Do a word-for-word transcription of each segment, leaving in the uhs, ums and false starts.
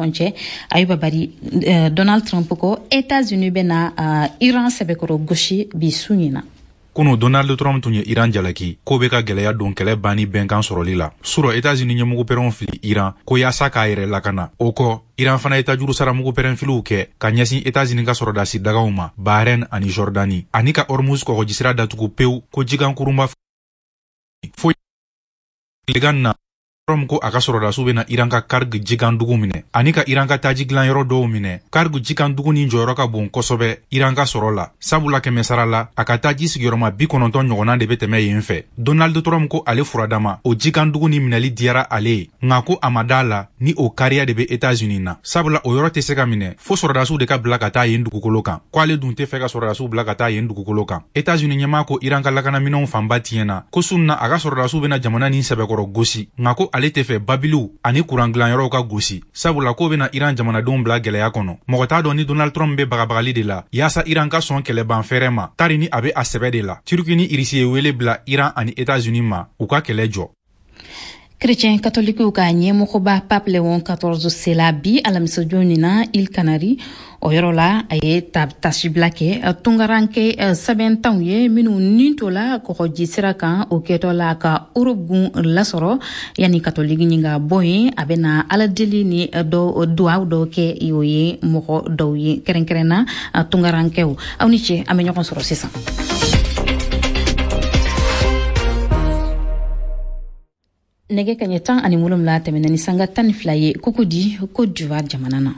ɲɔgɔn ayuba bari uh, Donald Trump ko États-Unis bena uh, Iran sɛbɛkɔrɔ gosi bi su ɲina. Kono Donald Trump tun ye Iran jalaki ko bɛ ka gɛlɛya don kɛlɛ banni bɛnkan sɔrɔli la. Suro États-Unis ɲɛmugu pɛrɛnw fili Iran ko yaasa k'a yɛrɛ lakana. O kɔ Iran fana ye tajuru saramugu pɛrɛn filiw kɛ ka ɲɛsin États-Unis ka sɔrɔdasi dagaw ma Bahrain ani Jordani ani ka Hormuz kɔgɔjisira datugu pewu ko jikan kurunba foyi legan na Trump ko a ka sɔrɔdasiw bena Iran ka Karg jikan dugu minɛ ani ka Iran ka taji gilan yɔrɔ dɔw minɛ. Karg jikan dugu ni jɔyɔrɔ ka bon kosɛbɛ Iran ka sɔrɔ la. Sabula kɛmɛ sara la a ka taji sigiyɔrɔma bi kɔnɔntɔn ɲɔgɔnna de bɛ tɛmɛ yen fɛ. Donald Trump ko ale furadama o jikan dugu ni minɛli diyara ale ye nka ko a ma d'a la ni o kariya de bɛ États-Unis na. Sabula o yɔrɔ tɛ se ka minɛ fo sɔrɔdasiw de ka bila ka taa yen dugukolo kan. Ko ale dun tɛ fɛ ka sɔrɔdasiw bila ka taa yen dugukolo kan. États-Unis ɲɛmaa ko Iran ka lakanaminɛnw fanba tiɲɛna ko sun na a ka sɔrɔdasiw bena jamana ni sɛbɛkɔrɔ gosi nka ko ale tɛ fɛ Babilu ani kuran gilan yɔrɔw ka gosi. Sabula ko bena Iran jamanadenw bila gɛlɛya kɔnɔ. Mɔgɔ t'a dɔn ni Donald Trump bɛ bagabagali de la yaasa Iran ka sɔn kɛlɛban fɛrɛ ma tari ni a bɛ a sɛbɛ de la. Turki ni Irisi ye wele bila Iran ani États-Unis ma u ka kɛlɛ jɔ. Chrétien catholique ka ɲɛmɔgɔba Pape Léon quatorze sela bi alamisajo nina Île Canaries o yɔrɔ la a ye tasibila kɛ tungaranke sɛbɛntanw ye minnu nin to la kɔgɔji sira kan o kɛtɔ la ka Europe lasɔrɔ yani catholique ɲin ka bɔ yen a bɛna aladeli ni dɔ duwaw dɔw kɛ o ye mɔgɔ dɔw ye kɛrɛnkɛrɛnna tungarankew. Aw ni ce an bɛ ɲɔgɔn sɔrɔ sisan. Nege kaɲɛ tan ani wolonwula tɛmɛna ni sanga tan ni fila ye Cocody Côte d'Ivoire jamana na.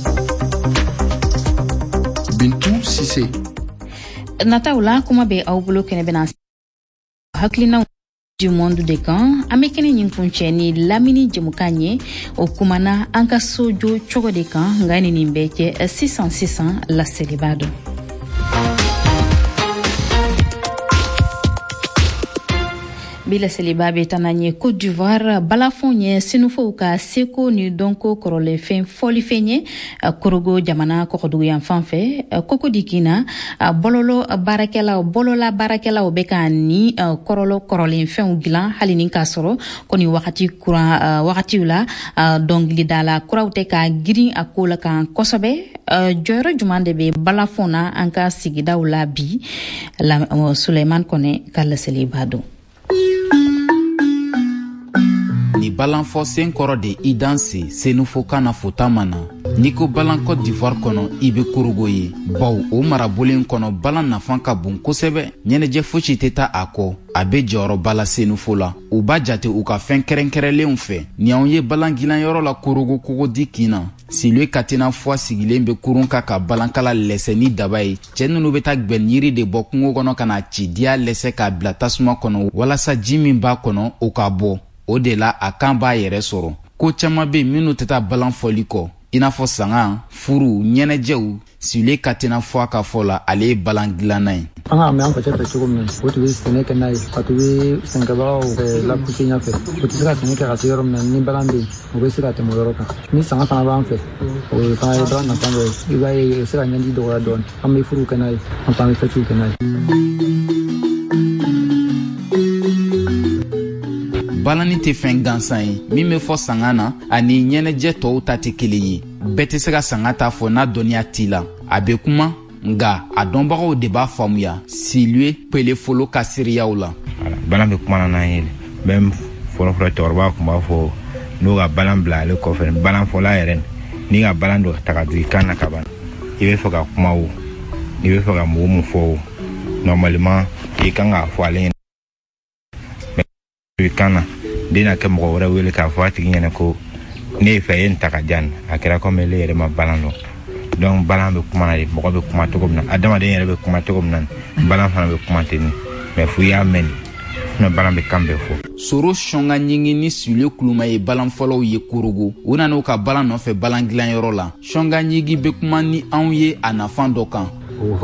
Bintu Sise. Nataw la kuma bɛ aw bolo kɛnɛ bɛna hakilinaw du monde de kan an bɛ kɛnɛ ɲin kuncɛ ni lamini jɛmukan ye o kumana an ka sojo cogo de kan nka ni nin bɛ kɛ sisan sisan laseli b'a dɔn. Bila seliba be tananye Côte d'Ivoire balafon ye sinufow ka seko ni donko korole fen foli fenye korogo jamana kokodugu yan fanfɛ Cocody kina bololo barakɛla bolola barakɛla be ka ni korolo korolen fɛnw gilan hali ni ka sɔrɔ ko ni wakati kura wakati la dongili dala kuraw tɛ ka girin a ko la kan kosɛbɛ jɔyɔrɔ juman de be balafon na an ka sigidaw la bi Suleiman Kone ka laseli b'a dɔn. Ni balan fɔ sen kɔrɔ de i danse senufo kana fota mana ni ko balan Côte d'Ivoire kɔnɔ i be korogo ye baw o marabolen kɔnɔ balan nafan ka bon kosɛbɛ ɲɛnɛjɛ fosi tɛ ta a kɔ a be jɔyɔrɔ bala senufo la u b'a jate u ka fɛn kɛrɛnkɛrɛnlenw fɛ ni anw ye balan gilanyɔrɔ la korogo Cocody kina Silue Katina fɔ sigilen be kurun ka ka balankala lɛsɛ ni daba ye cɛ nunu be ta gbɛn yiri de bɔ kungo kɔnɔ ka na ci diya lɛsɛ k'a bila tasuma kɔnɔ walasa ji min b'a kɔnɔ o ka bɔ o de la a kan b'a yɛrɛ sɔrɔ ko caman be minnu tɛ taa balan fɔli kɔ i n'a fɔ sanga furu ɲɛnɛjɛw Silue Katina fɔ a ka fɔ la ale ye balan gilanna ye. An ka mɛ an facɛ fɛ cogo min na o tun bɛ sɛnɛ kɛ n'a ye a tun bɛ sɛnɛkɛbagaw lapuse ɲɛfɛ o tɛ se ka sɛnɛ kɛ ka se yɔrɔ min na ni balan bɛ yen o bɛ se ka tɛmɛ o yɔrɔ kan ni sanga fana b'an fɛ o ye fana ye balan nafan dɔ ye i b'a ye o bɛ se ka ɲɛji dɔgɔya dɔɔni an bɛ furu kɛ n'a ye an fana bɛ fɛtiw kɛ n'a ye. Balani tɛ fɛn gansan ye min bɛ fɔ sanga na ani ɲɛnɛjɛ tɔw ta tɛ kelen ye bɛɛ tɛ se ka sanga ta fɔ n'a dɔnniya t'i la a bɛ kuma nga a dɔnbagaw de b'a faamuya Silue Pelefolo ka seereyaw la. Balan bɛ kuma na n'an ye même fɔlɔfɔlɔ cɛkɔrɔba tun b'a fɔ n'o ka balan bila ale kɔfɛ balan fɔla yɛrɛ ni ka balan dɔ ta ka don i kan na ka ban i bɛ fɛ ka kuma o i bɛ fɛ ka mɔgɔ mun fɔ o normalement i kan k'a fɔ ale ɲɛna i kan na den na kɛ mɔgɔ wɛrɛ wele k'a fɔ a tigi ɲɛna ko ne ye fɛ ye nin ta ka diya nin a kɛra comme ele yɛrɛ ma balan dɔn donc balan bɛ kuma na de mɔgɔ bɛ kuma cogo min na adamaden yɛrɛ bɛ kuma cogo min na balan fana bɛ kuma ten mais fo i y'a mɛn ne balan bɛ kan bɛɛ fɔ. Soro sɔnga ɲingi ni Silue kuluma ye balan fɔlɔw ye korogo u nana u ka balan nɔfɛ balan gilanyɔrɔ la sɔnga ɲingi bɛ kuma ni anw ye a nafan dɔ kan.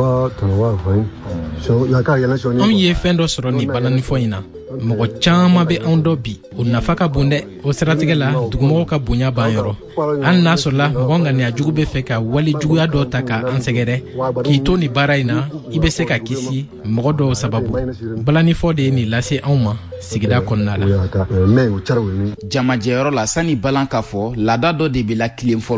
Anw ye fɛn dɔ sɔrɔ ni balanifɔ in na mɔgɔ caman bɛ anw dɔ bi o nafa ka bon dɛ o siratigɛ la dugumɔgɔw ka bonya b'an yɔrɔ hali n'a sɔrɔla mɔgɔ ŋaniya jugu bɛ fɛ ka wali juguya dɔ ta ka an sɛgɛrɛ k'i to nin baara in na i bɛ se ka kisi mɔgɔ dɔw sababu balanifɔ de ye nin lase anw ma sigida kɔnɔna la. Jamajɛyɔrɔ la sani balan ka fɔ laada dɔ de bɛ la tilen fɔlɔ